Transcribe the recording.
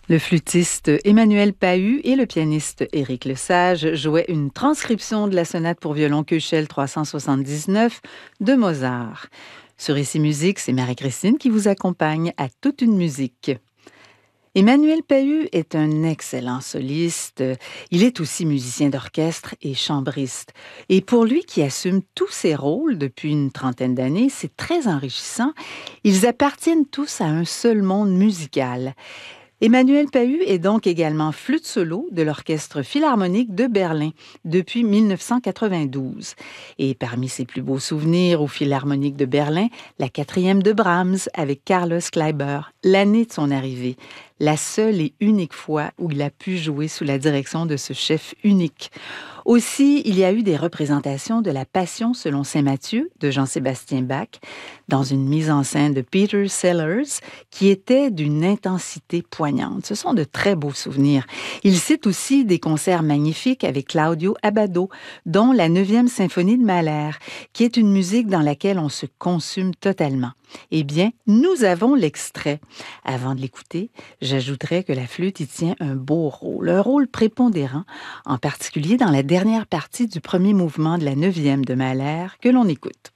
Le flûtiste Emmanuel Pahud et le pianiste Éric Lesage jouaient une transcription de la sonate pour violon Köchel 379 de Mozart. Sur Ici Musique, c'est Marie-Christine qui vous accompagne à toute une musique. Emmanuel Pahud est un excellent soliste. Il est aussi musicien d'orchestre et chambriste. Et pour lui qui assume tous ses rôles depuis une trentaine d'années, c'est très enrichissant. Ils appartiennent tous à un seul monde musical. Emmanuel Pahud est donc également flûte solo de l'Orchestre philharmonique de Berlin depuis 1992. Et parmi ses plus beaux souvenirs au Philharmonique de Berlin, la 4e de Brahms avec Carlos Kleiber, l'année de son arrivée, la seule et unique fois où il a pu jouer sous la direction de ce chef unique. Aussi, il y a eu des représentations de la Passion selon saint Matthieu de Jean-Sébastien Bach dans une mise en scène de Peter Sellers qui était d'une intensité poignante. Ce sont de très beaux souvenirs. Il cite aussi des concerts magnifiques avec Claudio Abbado, dont la 9e symphonie de Mahler, qui est une musique dans laquelle on se consume totalement. Eh bien, nous avons l'extrait. Avant de l'écouter, j'ajouterais que la flûte y tient un rôle prépondérant, en particulier dans la dernière partie du premier mouvement de la 9e de Mahler que l'on écoute.